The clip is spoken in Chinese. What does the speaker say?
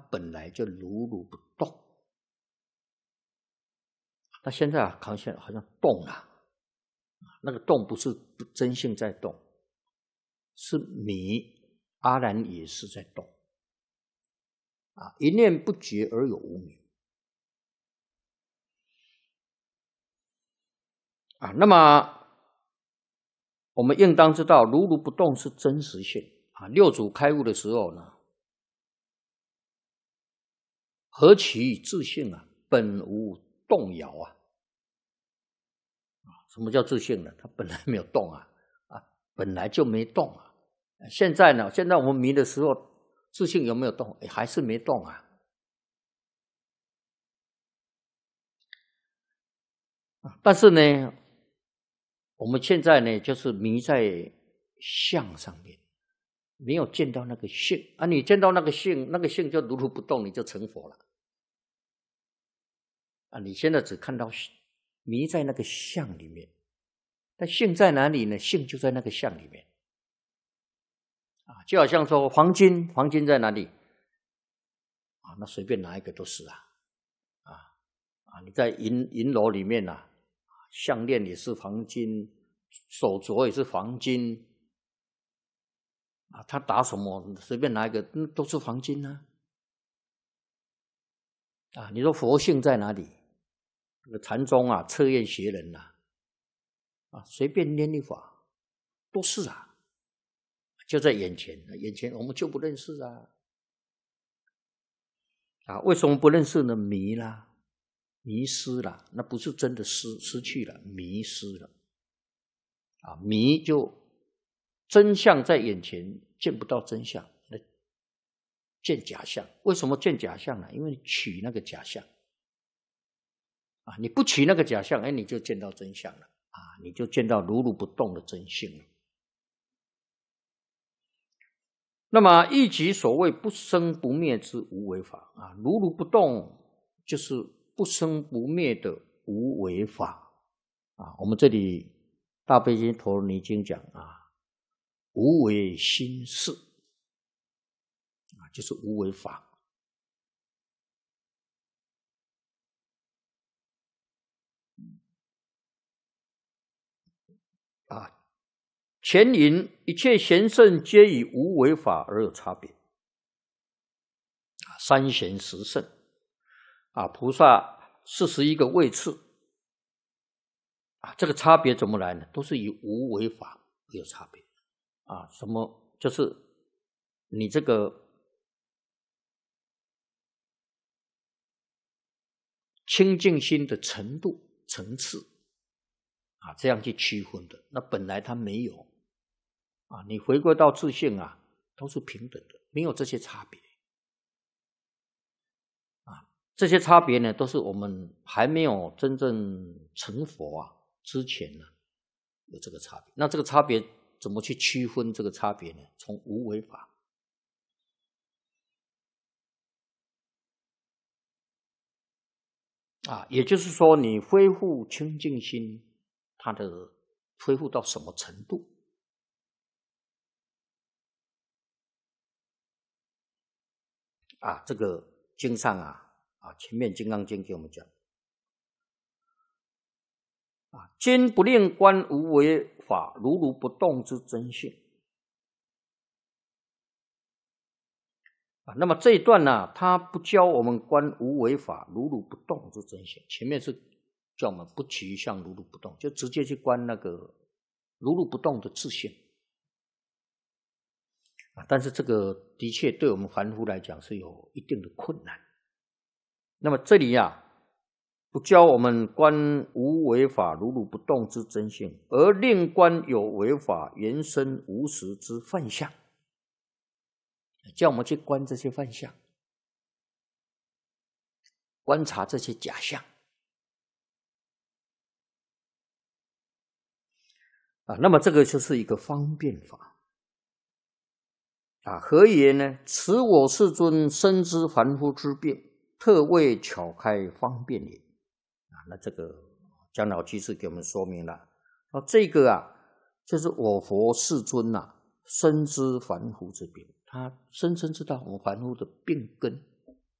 本来就如如不动。那现在啊，好像动了，那个动不是真性在动，是迷阿然也是在动。一念不觉而有无明。那么我们应当知道，如如不动是真实性。六祖开悟的时候呢，何其自性啊，本无动摇啊。什么叫自性呢？它本来没有动啊，本来就没动啊。现在呢，现在我们迷的时候，自性有没有动？还是没动啊。但是呢，我们现在呢，就是迷在相上面，没有见到那个性啊。你见到那个性，那个性就如如不动，你就成佛了。你现在只看到迷在那个相里面，但性在哪里呢？性就在那个相里面。就好像说黄金在哪里？那随便拿一个都是你在银楼里面项链也是黄金，手镯也是黄金他打什么随便拿一个都是黄金你说佛性在哪里？这个禅宗测验学人随便念一法都是就在眼前我们就不认识为什么不认识呢？迷啦，迷失了，那不是真的失去了，迷失了迷就真相在眼前，见不到真相，那见假象。为什么见假象呢？因为你取那个假象你不取那个假象，你就见到真相了你就见到如如不动的真性了。那么亦即所谓不生不灭之无为法如如不动就是不生不灭的无为法我们这里大悲经陀罗尼经讲无为心事就是无为法前引一切贤圣皆以无为法而有差别三贤十圣菩萨41个位次这个差别怎么来呢？都是以无为法而有差别什么？就是你这个清净心的程度层次这样去区分的。那本来它没有你回归到自性都是平等的，没有这些差别这些差别呢，都是我们还没有真正成佛之前有这个差别。那这个差别怎么去区分这个差别呢？从无为法也就是说你恢复清净心，它的恢复到什么程度这个经上前面《金刚经》给我们讲今不令观无为法如如不动之真性那么这一段他不教我们观无为法如如不动之真性，前面是叫我们不取相如如不动，就直接去观那个如如不动的自性但是这个的确对我们凡夫来讲是有一定的困难。那么这里不教我们观无为法如如不动之真性，而另观有为法原生无实之幻象，叫我们去观这些幻象，观察这些假象那么这个就是一个方便法何言呢？此我世尊深知凡夫之病，特为巧开方便也那这个姜老居士给我们说明了这个就是我佛世尊深知凡夫之病，他深深知道我们凡夫的病根